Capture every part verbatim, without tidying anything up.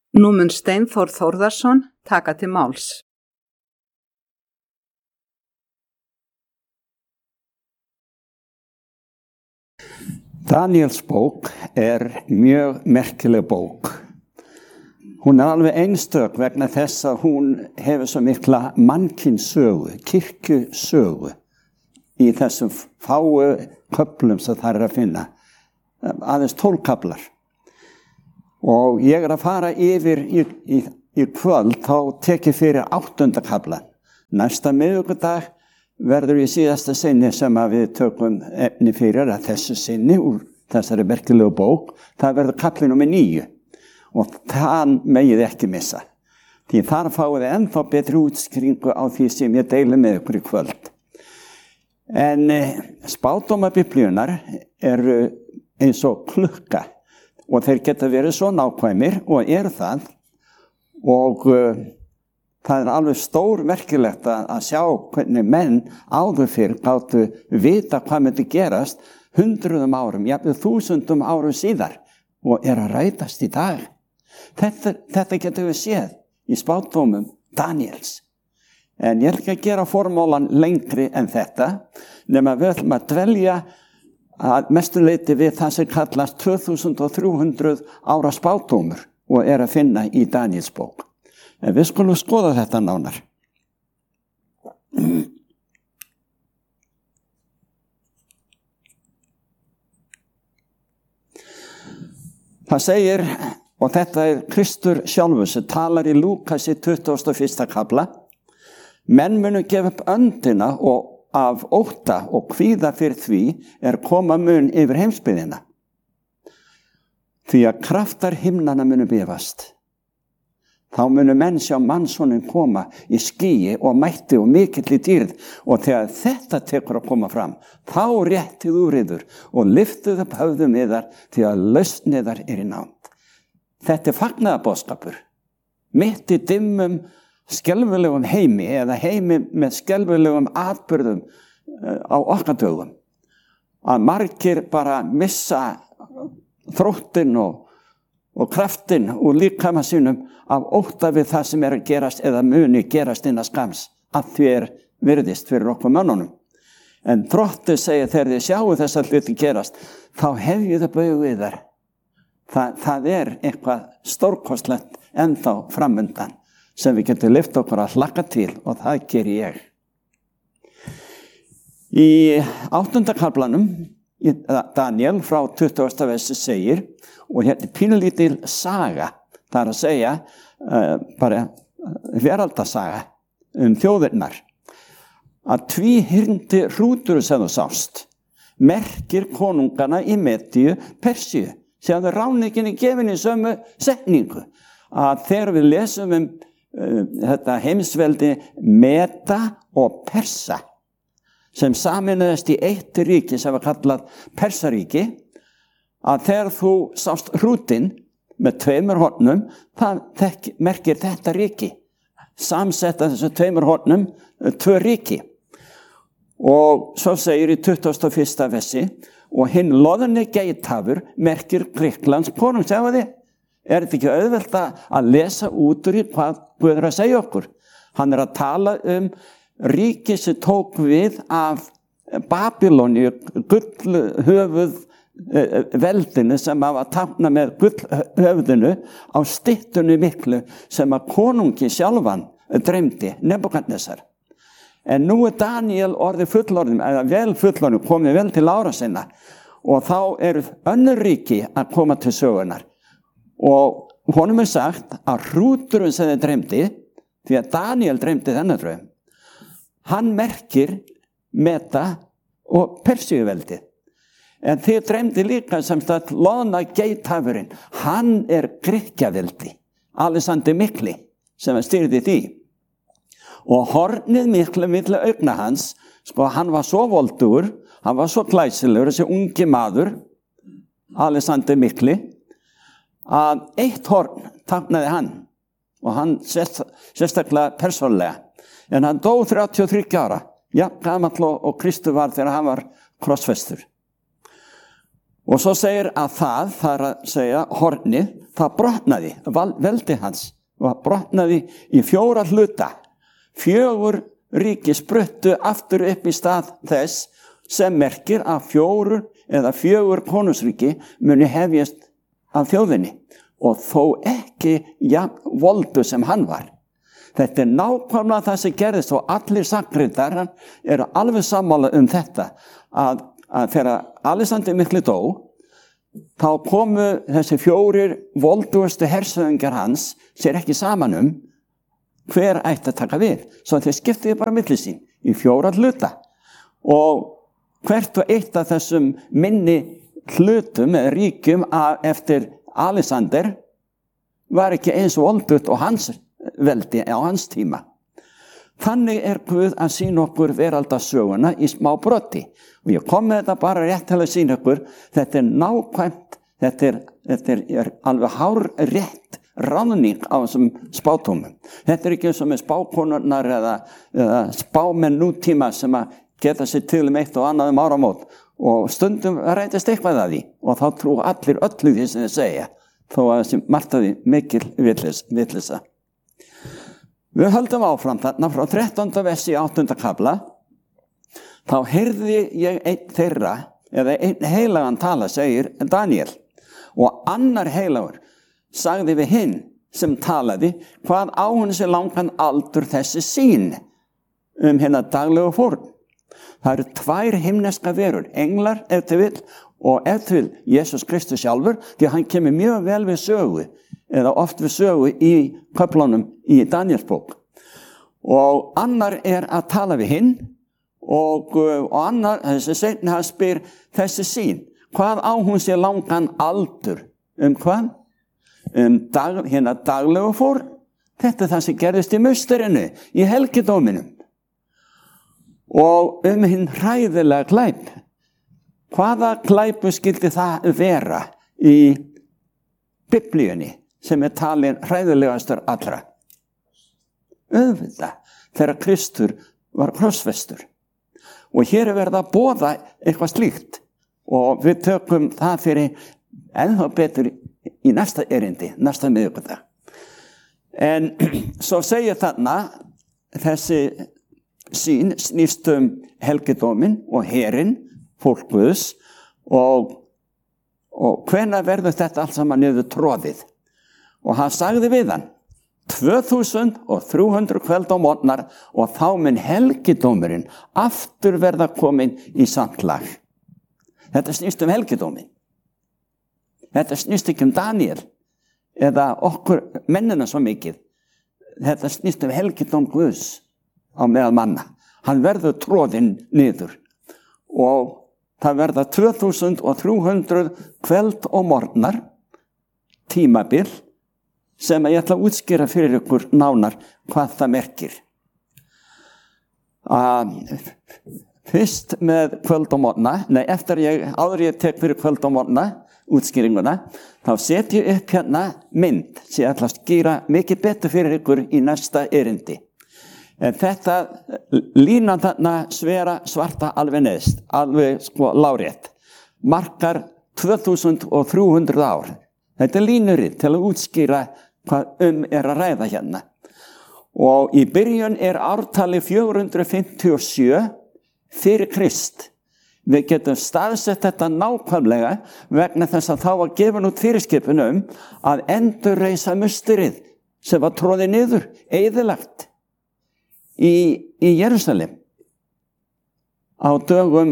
Nú mun Steinþór Þórðarson taka til máls. Daniels bók er mjög merkileg bók. Hún er alveg einstök vegna þess að hún hefur svo mikla mannkynssögu, kirkjusögu í þessum fáu köflum sem það er að finna. Aðeins tólf kaflar. Og ég er að fara yfir í, í, í kvöld, þá tek ég fyrir áttunda kaflan. Næsta miðvikudag verður í síðasta sinni sem að við tökum efni fyrir að þessu sinni úr þessari merkilegu bók, það verður kafli númer níu og þann megið ekki missa. Því þar fáið þið ennþá betri útskýringu á því sem ég deili með ykkur í kvöld. En eh, spádómar Biblíunnar eru eins og klukka og þeir geta verið svo nákvæmir og eru það og uh, það er alveg stór merkilegt að, að sjá hvernig menn áður fyrr gátu vita hvað myndi gerast hundruðum árum, jafnvel þúsundum árum síðar og er að rætast í dag. Þetta, þetta getur við séð í spádómum Daniels. En ég ætla ekki að gera formólan lengri en þetta, nema við ætlum að dvelja að mestu leyti við það sem kallast tvö þúsund þrjú hundruð ára spádómur og er að finna í Daniels bók. En við skulum skoða þetta nánar. Það segir, og þetta er Kristur sjálfur sem talar í Lúkasi tuttugasta og fyrsta kafla, menn munu gefa upp öndina og af ótta og kvíða fyrir því er koma mun yfir heimsbyggðina. Því að kraftar himnanna munu bifast. Þá munu menn sjá mannssonin koma í skýi og mætti og mikill í dýrð og þegar þetta tekur að koma fram, þá réttið úr yður og lyftið upp höfðum yðar því að lausn yðar er í nánd. Þetta er fagnaðarboðskapur. Mitt í dimmum skelfilegum heimi eða heimi með skelfilegum atburðum á okkar dögum. Að margir bara missa þróttinn og, og kraftinn úr líkama sínum af ótta við það sem er að gerast eða muni gerast innan skams að því er virðist fyrir okkur mönnunum. En Þróttur segir þegar þið sjáu þess að hluti gerast, þá hefju það bauð við þar. Það, það er eitthvað stórkostlegt ennþá framundan sem við getum lyft okkur að hlakka til og það ger ég. Í áttunda kaflanum, í Daniel frá tuttugasta versi segir, og hérna er pínulítil saga, það er að segja, uh, bara veraldarsaga um þjóðirnar, að tvíhyrndi hrútur sem þú sást, merkir konungana í Medíu, Persíu, sem þau ráninginni gefin í sömu setningu, að þegar við lesum um uh, þetta heimsveldi Meda og Persa, sem saminaðist í eitt ríki sem var kallað Persaríki, að þegar þú sást hrútinn með tveimur hornum, það þekk, merkir þetta ríki. Samsetta þessu tveimur hornum, tvö ríki. Og svo segir í tuttugasta og fyrsta versi, og hinn loðni geithafur merkir Grikklands konung, segja þið. Er þetta ekki auðvelt að lesa út úr í hvað Guð er að segja okkur? Hann er að tala um ríki sem tók við af Babyloni, gullhöfuð veldinu sem að tákna með gullhöfðinu á styttunni miklu sem að konungi sjálfan dreymdi, Nebúkadnesar. En nú er Daniel orðið fullorðin, eða vel fullorðin, komið vel til ára sinna og þá eru önnur ríki að koma til sögunar. Og honum er sagt að hrúturinn sem þeir dreymdi, því að Daniel dreymdi þennan draum, hann merkir Meda og Persíuveldið. En þið dreymdi líka sem sagt loðna geithafurinn, hann er Grikkjaveldi, Alexander Mikli, sem er stýrði því. Og hornið miklu milli augna hans, sko hann var svo voldugur, hann var svo glæsilegur, þessi ungi maður, Alexander Mikli, að eitt horn táknaði hann, og hann sérst, sérstaklega persónlega. En hann dó þrjátíu og þriggja ára, ja, gamall og, og Kristur var þegar hann var krossfestur. Og svo segir að það, það er að segja hornið, það brotnaði, veldi hans og brotnaði í fjóra hluta. Fjögur ríki spruttu aftur upp í stað þess sem merkir að fjóru eða fjögur konungsríki muni hefjast af þjóðinni og þó ekki jafn voldu sem hann var. Þetta er nákvæmlega það sem gerðist og allir sakritar eru alveg sammála um þetta að, að þegar Alexander mikli dó þá komu þessi fjórir voldugustu hersöðingar hans sér ekki saman um hver ætti að taka við. Svo þeir skiptiði bara milli sín í fjóra hluta og hvert og eitt af þessum minni hlutum eða ríkjum eftir Alexander var ekki eins voldugt og hans veldi á hans tíma. Þannig er Guð að sýna okkur veraldarsöguna í smá broti. Og ég kom með þetta bara rétt til að sýna okkur, þetta er nákvæmt, þetta er, þetta er, er alveg hár rétt ráðning á þessum spátumum. Þetta er ekki eins og með spákonurnar eða, eða spámenn nútíma sem að geta sér til um eitt og annað um áramót. Og stundum rætist eitthvað að því og þá trú allir öllu því sem þið segja, þó að þessi martaði mikil vitleysa. Við höldum áfram þarna frá þrettánda versi í áttunda kafla. Þá heyrði ég einn þeirra, eða einn heilagan tala, segir Daniel. Og annar heilagur sagði við hinn sem talaði, hvað á hún sér langan aldur þessi sýn um hérna daglegu fórn. Það eru tvær himneska verur, englar ef til vill og ef til vill Jesús Kristus sjálfur, því hann kemur mjög vel við sögu, eða oft við sögu í köflunum í Daniels bók. Og annar er að tala við hinn og, og annar, þessi seinni hann spyr þessi sýn, hvað á hún sér langan aldur? Um hvað? Um dag, hérna daglegu fórn. Þetta er það sem gerðist í musterinu, í helgidóminum. Og um hinn hræðilega glæp. Hvaða glæpu skildi það vera í Biblíunni sem er talin hræðilegastur allra? Auðvitað, þegar Kristur var krossfestur. Og hér er verið að boða eitthvað slíkt og við tökum það fyrir ennþá betur í næsta erindi, næsta miðvikudag. En svo segir þarna þessi sýn snýst um helgidómin og herinn, fólk Guðs og, og hvenær verður þetta allt saman niður tróðið? Og hann sagði við hann, tvö þúsund þrjú hundruð kvöld á morgnar og þá mun helgidómurinn aftur verða komin í samt lag. Þetta snýst um helgidómin. Þetta snýst ekki um Daniel eða okkur mennina svo mikið. Þetta snýst um helgidóm Guðs á meðal manna. Hann verður tróðinn niður og það verða tvö þúsund þrjú hundruð kvöld og morgnar tímabil sem ég ætla að útskýra fyrir ykkur nánar hvað það merkir. Uh, fyrst með kvöld og morgna, nei eftir ég, áður ég tek fyrir kvöld og morgna, útskýringuna, þá set ég upp hérna mynd sem ég ætla að skýra mikið betur fyrir ykkur í næsta erindi. En þetta línan þarna svera svarta alveg neðst, alveg sko lárétt, markar tvö þúsund þrjú hundruð ár. Þetta er línurinn til að útskýra hvað um er að ræða hérna. Og í byrjun er ártali fjögur hundruð fimmtíu og sjö fyrir Krist. Við getum staðsett þetta nákvæmlega vegna þess að þá var gefin út fyrirskipun um að endurreisa musterið sem var tróðið niður, eyðilagt í, í Jerúsalem á dögum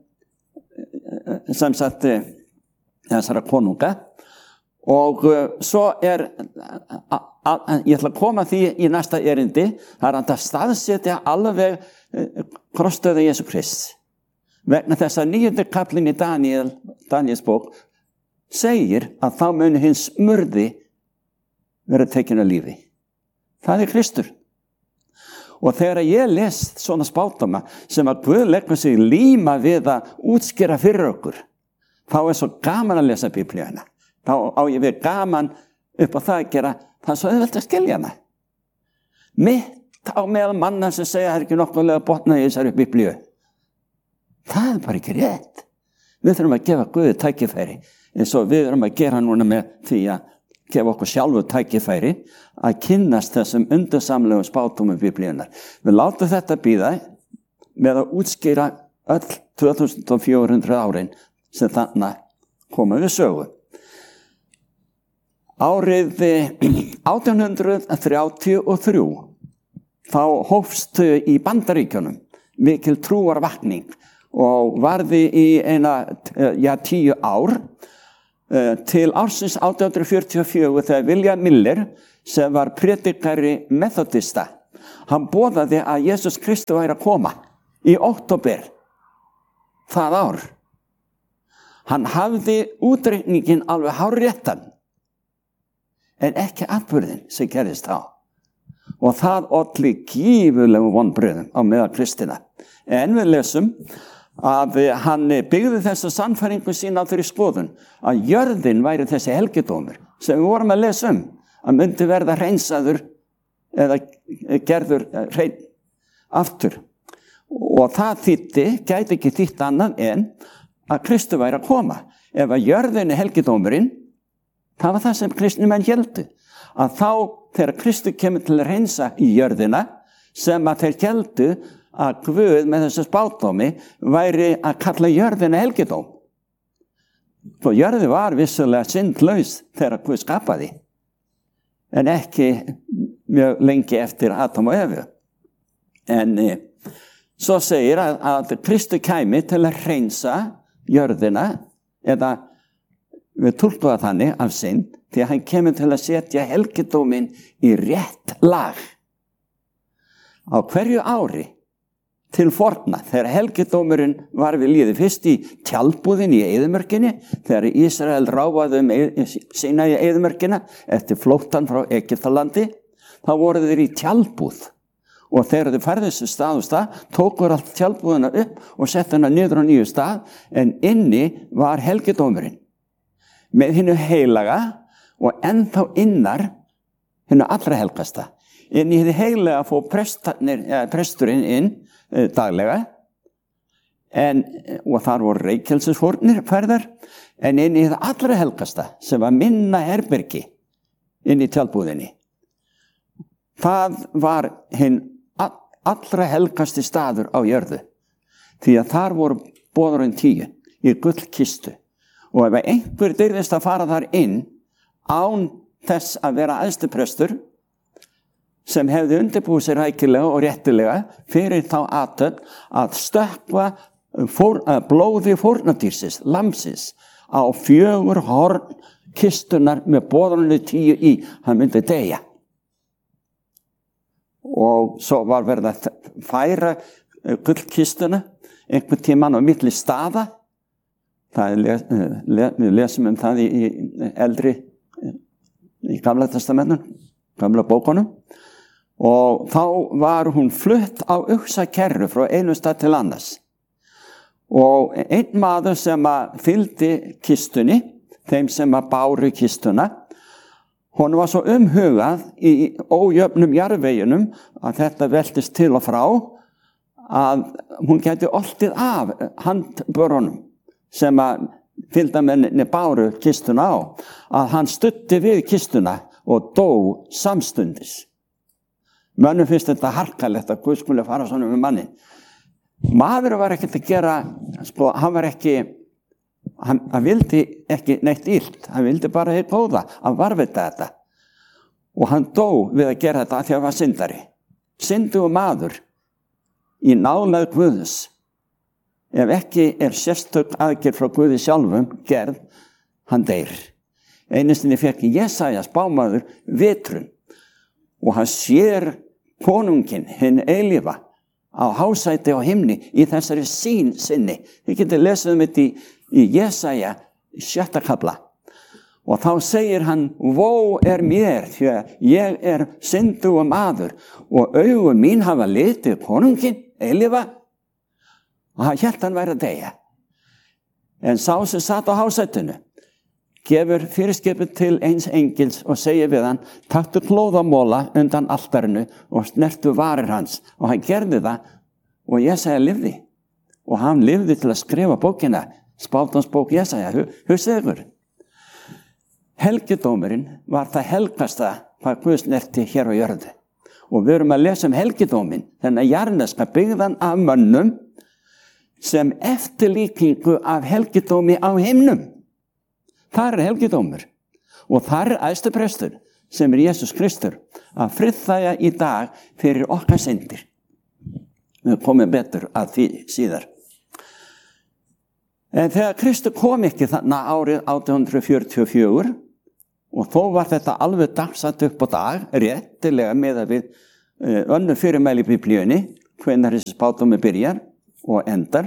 sem sagt þessara konunga. Og uh, svo er, a, a, a, ég ætla að koma því í næsta erindi, það er að staðsetja alveg uh, krossdauða Jesú Krist. Vegna þess að níundi kaflinn í Daniel, Daniels bók segir að þá muni hins smurði vera tekin af lífi. Það er Kristur. Og þegar ég les svona spátama sem að Guð leggur sig líma við að útskýra fyrir okkur, þá er svo gaman að lesa Biblíuna. Þá á ég við gaman upp á það að gera það svo auðvelt að skilja hana. Mitt á meðal manna sem segja að það er ekki nokkulega botnað í þessari Biblíu. Það er bara ekki rétt. Við þurfum að gefa Guði tækifæri eins og við þurfum að gera núna með því að gefa okkur sjálfu tækifæri að kynnast þessum undursamlegu spádómum Biblíunnar. Við látum þetta bíða með að útskýra öll tvö þúsund fjögur hundruð árin sem þarna koma við sögu. Árið átján hundruð þrjátíu og þrjú þá hófst í Bandaríkjunum mikil trúarvakning og varði í eina, ja, tíu ár til ársins átján hundruð fjörutíu og fjögur þegar William Miller, sem var predikari methodista, hann boðaði að Jesús Kristi væri að koma í október það ár. Hann hafði útreikningin alveg hárréttan, en ekki atburðin sem gerðist þá. Og það olli gífurlegum vonbrigðum á meðal kristina. En við lesum að hann byggði þessa sannfæringu sína á þeirri skoðun að jörðin væri þessi helgidómur sem við vorum að lesa um, að myndi verða hreinsaður eða gerður hrein aftur. Og það þýtti, gæti ekki þýtt annað en að Kristu væri að koma. Ef að jörðin er helgidómurinn, það var það sem kristnumenn héldu. Að þá, þegar Kristu kemur til að hreinsa í jörðina, sem að þeir héldu að Guð með þessu spádómi væri að kalla jörðina helgidóm. Og jörði var vissulega syndlaus þegar Guð skapaði, en ekki mjög lengi eftir Adam og Evu. En e, svo segir að, að Kristu kæmi til að hreinsa jörðina, eða við túlkum það þannig af synd, því að hann kemur til að setja helgidóminn í rétt lag. Á hverju ári til forna, þegar helgidómurinn var við líði, fyrst í tjaldbúðin í eyðimörkinni, þegar Ísrael ráfaði um sína í eyðimörkina eftir flóttan frá Egyptalandi, þá voru þeir í tjaldbúð. Og þegar þeir færðu þessu stað og stað, tókur allt tjaldbúðina upp og sett hana niður á nýju stað, en inni var helgidómurinn með hinnu heilaga og ennþá innar hinnu allra helgasta. Inn í hið heilaga fór prestarnir, ja, presturinn inn e, daglega, en, og þar voru reykjelsisfórnir færðar, en inn í hið allra helgasta, sem var minna herbergi inn í tjaldbúðinni. Það var hinn allra helgasti staður á jörðu, því að þar voru boðurinn tíu í gullkistu. Og ef einhver dyrðist að fara þar inn án þess að vera æðstiprestur sem hefði undirbúið sér rækilega og réttilega fyrir þá athöfn að stökkva fór, að blóði fórnardýrsins, lamsins, á fjögur horn kistunar með boðunni tíu í, hann myndi deyja. Og svo var verið að færa gullkistuna einhvern tímann á milli staða. Það er, le, við lesum um það í, í eldri, í gamla testamentinu, gamla bókunum. Og þá var hún flutt á uxakerru frá einu stað til annars. Og einn maður sem að fylgdi kistunni, þeim sem að báru kistuna, hún var svo umhugað í ójöfnum jarðveginum að þetta veltist til og frá, að hún gæti oltið af handbörunum sem að fylgdamenninni báru kistuna á, að hann stutti við kistuna og dó samstundis. Mönnum finnst þetta harkalegt að Guð skuli fara svona með manni. Maður var ekkert að gera, sko, hann var ekki, hann, hann vildi ekki neitt illt, hann vildi bara heitt góða, hann varvita þetta. Og hann dó við að gera þetta því að hann var syndari. Syndugur maður í nálægð Guðs. Ef ekki er sérstök aðgerð frá Guði sjálfum gerð, hann deyr. Einistinni fekk Jesaja spámaður vitrun og hann sér konungin, hinn eilífa, á hásæti á himni í þessari sýn sinni. Þið getur lesið um þetta í, í Jesaja sjötta kafla. Og þá segir hann, vó er mér, því að ég er syndugur maður og augu mín hafa litið konungin, eilífa, og hann hélt hann væri að deyja. En sá sem satt á hásætinu gefur fyrirskipið til eins engils og segir við hann, taktu klóðamóla undan altarinu og snertu varir hans. Og hann gerði það og Jesaja lifði. Og hann lifði til að skrifa bókina, spátansbók Jesaja. Hugsið ykkur. helgidómurinn var það helgasta hvað Guð snerti hér á jörðu. Og við erum að lesa um helgidóminn, þennan jarðneska byggðan af mönnum sem eftirlíkingu af helgidómi á himnum. Það er helgidómur. Og það er æðstu prestur, sem er Jesús Kristur, að friðþægja í dag fyrir okkar syndir. Við komum betur að því síðar. En þegar Kristur kom ekki þarna árið átján hundruð fjörutíu og fjögur, og þó var þetta alveg dagsatt upp á dag, réttilega með að við uh, önnur fyrirmæli í Biblíunni, hvenær þessi spádómur byrjar og endar.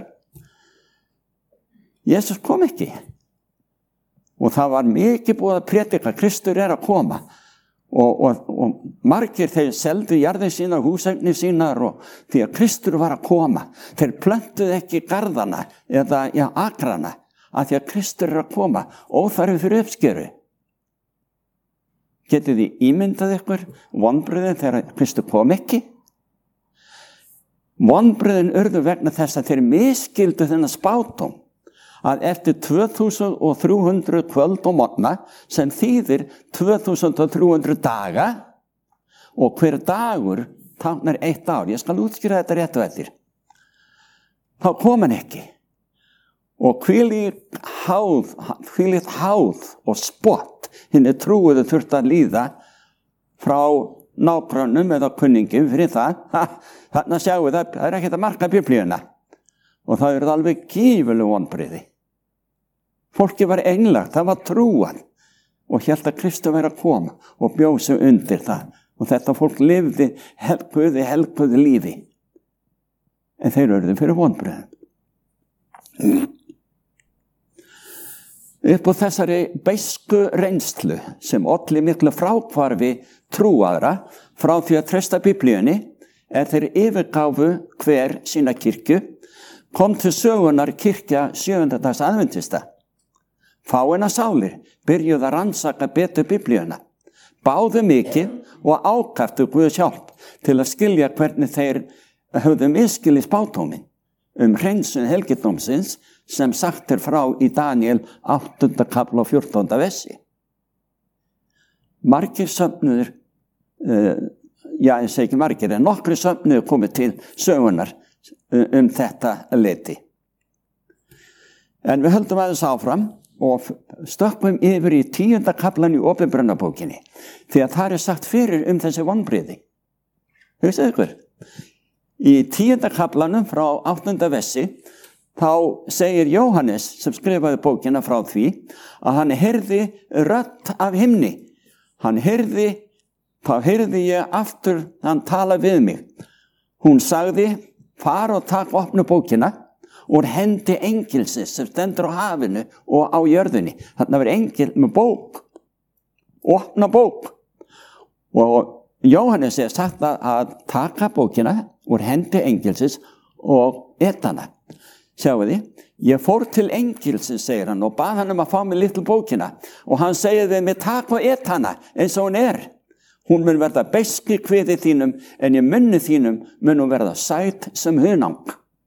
Jesús kom ekki. Og það var mikið búið að predika, Kristur er að koma. Og, og, og margir þeir seldu jarðir sína, húseignir sínar og því að Kristur var að koma. Þeir plöntuðu ekki garðana eða já, akrana að því að Kristur er að koma, óþarfi fyrir uppskeru. Getið þið ímyndað ykkur vonbrigðin þegar Kristur kom ekki? Vonbrigðin urðu vegna þess að þeir misskildu þennan spádóm að eftir tvö þúsund þrjú hundruð kvöld og morgna sem þýðir tvö þúsund þrjú hundruð daga og hver dagur táknar eitt ár. Ég skal útskýra þetta rétt og eftir. Þá kom hann ekki. Og hvílíkt háð, hvílíkt háð og spott hinni trúuðu þurfti að líða frá nágrönnum eða kunningum fyrir það. Ha, þarna sjáum við það, það er ekkert að marka Biblíuna. Og það eru alveg gífurleg vonbrigði. Fólki var einlægt, það var trúan og hélt að Kristur væri að koma og bjóð sig undir það. Og þetta fólk lifði helguði, helguði lífi. En þeir urðu fyrir vonbrigðum. Upp á þessari beisku reynslu sem olli miklu fráhvarfi trúaðra frá því að treysta Biblíunni er þeir yfirgáfu hver sína kirkju, kom til sögunar kirkja sjöunda dags aðventista. Fáeina sálir byrjuðu að rannsaka betur Biblíuna, báðu mikið og ákaftu Guðs hjálp til að skilja hvernig þeir höfðu misskilið spádóminn um hreinsun helgidómsins sem sagt er frá í Daniel áttunda kafla og fjórtánda versi. Margir söfnuður, uh, já ég segi ekki margir, en nokkri söfnuður komið til sögunar um þetta leyti. En við höldum aðeins áfram og stökkum yfir í tíunda kaflan í Opinberunarbókinni, því að það er sagt fyrir um þessi vonbrigði. Hugsaðu ykkur, í tíunda kaflanum frá áttunda versi þá segir Jóhannes sem skrifaði bókina frá því að hann heyrði rödd af himni. Hann heyrði, þá heyrði ég aftur hann tala við mig. Hún sagði, far og takk opnu bókina og hendi engilsins sem stendur á hafinu og á jörðinni. Þarna var engil með bók, opna bók. Og Jóhannes er sagt að taka bókina úr hendi engilsins og eta hana. Sjáu þið, ég fór til engilsins, segir hann, og bað hann um að fá mig litlu bókina. Og hann segir við mig, takk og et hana, eins og hún er. Hún mun verða beisk í kviði þínum, en í munni þínum mun hún verða sæt sem hunang.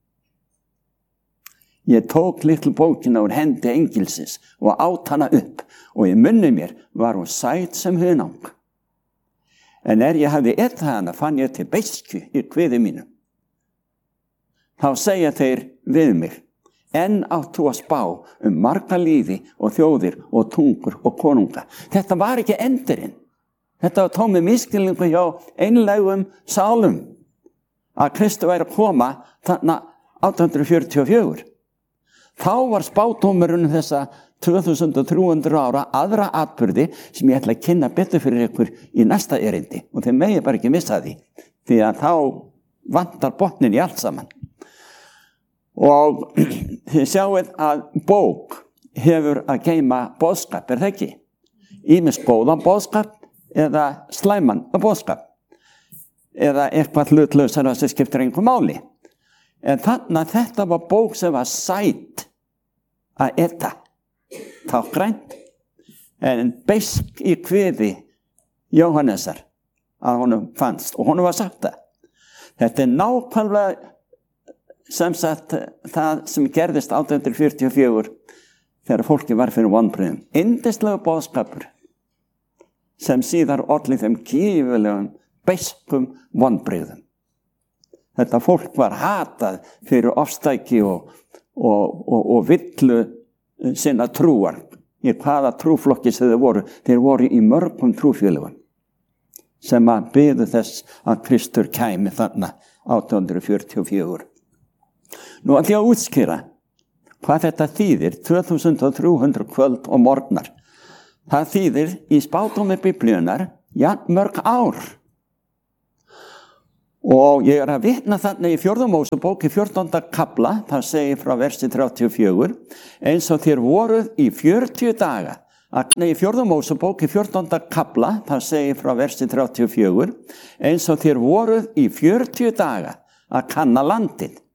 Ég tók litlu bókina úr hendi engilsins og át hana upp, og í munni mér var hún sæt sem hunang. En er ég hafði et hana, fann ég til beisku í kviði mínum. Þá segja þeir við mig, enn átt þú að spá um marga líði og þjóðir og tungur og konunga. Þetta var ekki endurinn. Þetta var tómið misskilningu hjá einlægum sálum að Kristur væri að koma þarna átján hundruð fjörutíu og fjögur. Þá var spádómurinn þessa tvö þúsund þrjú hundruð ára aðra atburði sem ég ætla að kynna betur fyrir ykkur í næsta erindi og þeir megi bara ekki missa því því að þá vantar botnin í allt saman. Og þið sjáið að bók hefur að geyma boðskap, er það ekki? Ýmis góðan boðskap eða slæman boðskap. Eða eitthvað hlutlausara sem skiptir engu máli. En þannig að þetta var bók sem var sæt að eta. Tákgrænt. En beisk í kviði Jóhannesar að honum fannst. Og honum var sagt það. Þetta er nákvæmlega sem sagt það sem gerðist átján hundruð fjörutíu og fjögur þegar fólki var fyrir vonbrigðum. Yndislegur boðskapur sem síðar olli þeim gífulegum beiskum vonbrigðum. Þetta fólk var hatað fyrir ofstæki og, og, og, og villu sinna trúar. Í hvaða trúflokki sem þeir voru. Þeir voru í mörgum trúfélögum sem að biðu þess að Kristur kæmi þarna átján hundruð fjörutíu og fjögur. Nú ætla ég að útskýra hvað þetta þýðir tvö þúsund þrjú hundruð kvöld og morgnar. Það þýðir í spádómi Biblíunnar jafn mörg ár. Og ég er að vitna þarna í fjórða Mósebók í fjórtánda kafla, það segir frá versi þrjátíu og fjögur, eins og þér voruð í fjörutíu daga. Í fjórða Mósebók í fjórtánda kafla, það segir frá versi þrjátíu og fjögur, eins og þér voruð í fjörutíu daga að kanna landið.